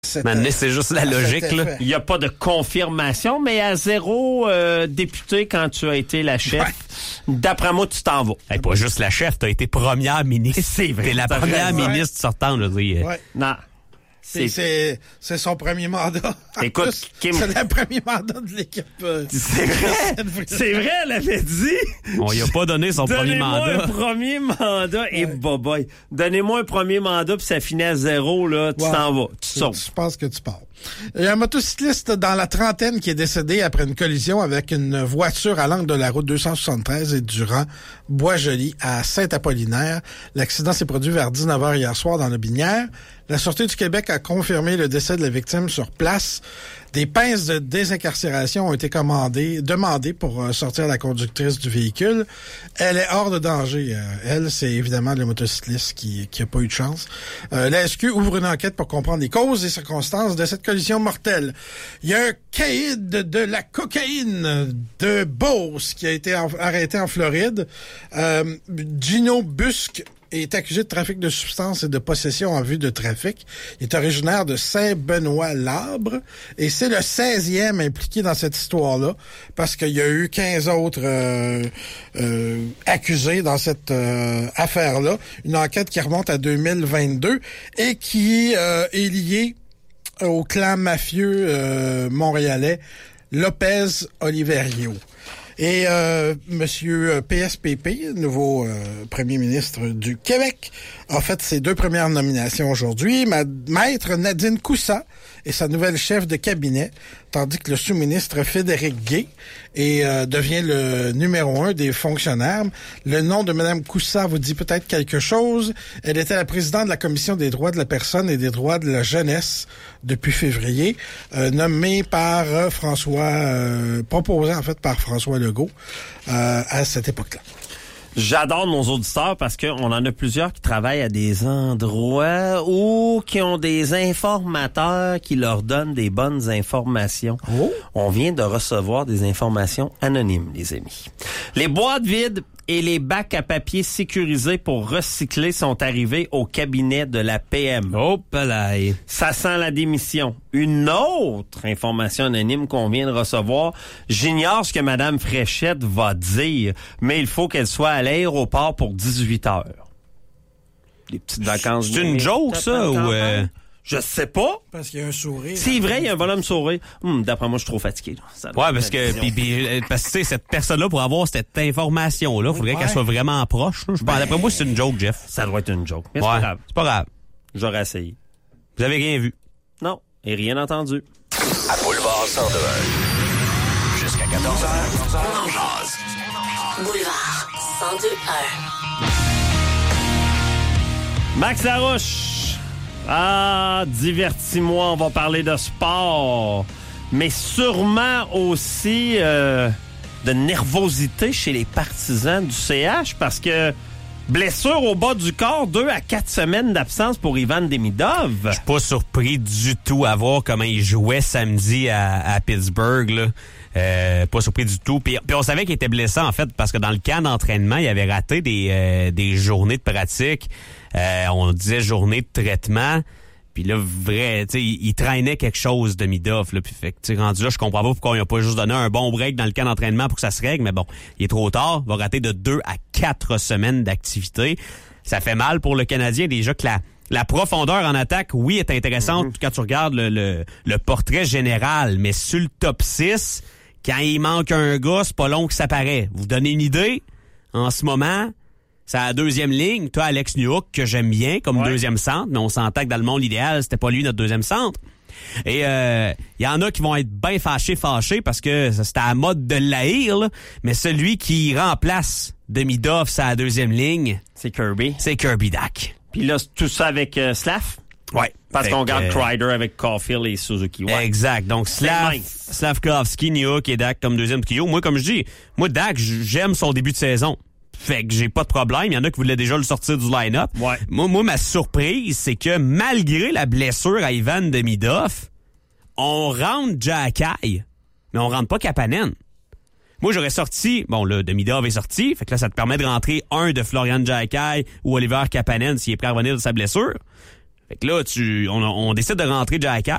Maintenant, c'est juste la logique, là. Il n'y a pas de confirmation, mais à 0 député quand tu as été la chef, d'après moi, tu t'en vas. Hey, pas juste la chef, t'as été première ministre. C'est vrai. T'es la première ministre sortante, je veux dire. Ouais. Non. C'est son premier mandat. Écoute, plus, Kim... c'est le premier mandat de l'équipe. C'est vrai. C'est vrai, elle avait dit. On lui a pas donné son premier mandat. Donnez-moi un premier mandat et boboy. Donnez-moi un premier mandat puis ça finit à 0, là. Tu t'en vas. Tu sautes. Je pense que tu pars. Il y a un motocycliste dans la trentaine qui est décédé après une collision avec une voiture à l'angle de la route 273 et du rang Bois-Joli à Saint-Apollinaire. L'accident s'est produit vers 19h hier soir dans le Binière. La Sûreté du Québec a confirmé le décès de la victime sur place. Des pinces de désincarcération ont été demandées pour sortir la conductrice du véhicule. Elle est hors de danger. Elle, c'est évidemment le motocycliste qui a pas eu de chance. La SQ ouvre une enquête pour comprendre les causes et circonstances de cette collision mortelle. Il y a un caïd de la cocaïne de Beauce qui a été arrêté en Floride. Gino Busque est accusé de trafic de substances et de possession en vue de trafic. Il est originaire de Saint-Benoît-Labre et c'est le 16e impliqué dans cette histoire-là parce qu'il y a eu 15 autres accusés dans cette affaire-là. Une enquête qui remonte à 2022 et qui est liée au clan mafieux montréalais Lopez Oliverio. Et Monsieur PSPP, nouveau premier ministre du Québec, a fait ses 2 premières nominations aujourd'hui. Maître Nadine Coussa est sa nouvelle chef de cabinet, tandis que le sous-ministre Frédéric Gay devient le numéro 1 des fonctionnaires. Le nom de Mme Coussa vous dit peut-être quelque chose. Elle était la présidente de la Commission des droits de la personne et des droits de la jeunesse depuis février, nommée par proposée en fait par François Legault à cette époque-là. J'adore nos auditeurs parce qu'on en a plusieurs qui travaillent à des endroits ou qui ont des informateurs qui leur donnent des bonnes informations. Oh. On vient de recevoir des informations anonymes, les amis. Les boîtes vides et les bacs à papier sécurisés pour recycler sont arrivés au cabinet de la PM. Hop là. Ça sent la démission. Une autre information anonyme qu'on vient de recevoir. J'ignore ce que Mme Fréchette va dire, mais il faut qu'elle soit à l'aéroport pour 18 heures. Des petites vacances. C'est une joke, ça, ou... Je sais pas. Parce qu'il y a un sourire. C'est vrai, il y a un bonhomme sourire. D'après moi, je suis trop fatigué. Ouais, parce que tu sais, cette personne-là, pour avoir cette information-là, faudrait qu'elle soit vraiment proche. D'après moi, c'est une joke, Jeff. Ça doit être une joke. Mais ouais, c'est pas grave. C'est pas grave. J'aurais essayé. Vous avez rien vu? Non. Et rien entendu. À Boulevard 102. Jusqu'à 14h. On en jase. Boulevard 102.1. Max Larouche. Ah, divertis-moi, on va parler de sport. Mais sûrement aussi de nervosité chez les partisans du CH parce que blessure au bas du corps, 2 à 4 semaines d'absence pour Ivan Demidov. Je suis pas surpris du tout à voir comment il jouait samedi à Pittsburgh, là. Pas surpris du tout. Puis on savait qu'il était blessé, en fait, parce que dans le camp d'entraînement, il avait raté des journées de pratique. On disait journée de traitement. Puis là, il traînait quelque chose de Demidov, là. Puis fait que, rendu là, je comprends pas pourquoi il a pas juste donné un bon break dans le camp d'entraînement pour que ça se règle. Mais bon, il est trop tard. Il va rater de 2 à 4 semaines d'activité. Ça fait mal pour le Canadien. Déjà que la profondeur en attaque, oui, est intéressante quand tu regardes le portrait général. Mais sur le top 6, quand il manque un gars, c'est pas long que ça paraît. Vous donnez une idée? En ce moment, c'est à la 2e ligne. Toi, Alex Newhook, que j'aime bien comme deuxième centre, mais on s'entend que dans le monde idéal, c'était pas lui notre deuxième centre. Et y en a qui vont être bien fâchés parce que c'était à la mode de l'haïr, là. Mais celui qui remplace Demidov sur la 2e ligne, c'est Kirby. C'est Kirby Dach. Puis là, tout ça avec Slav? Ouais. Parce qu'on garde Kreider avec Caulfield et Suzuki. Ouais. Exact. Donc, Slavkovski, Newhook et Dach comme deuxième trio. Moi, comme je dis, Dach, j'aime son début de saison. Fait que j'ai pas de problème. Il y en a qui voulaient déjà le sortir du line-up. Ouais. Moi, ma surprise, c'est que malgré la blessure à Ivan Demidov, on rentre Xhekaj, mais on rentre pas Kapanen. Moi, j'aurais sorti... Bon, là, Demidov est sorti. Fait que là, ça te permet de rentrer un de Florian Xhekaj ou Oliver Kapanen s'il est prêt à revenir de sa blessure. Fait que là, on décide de rentrer Jackass.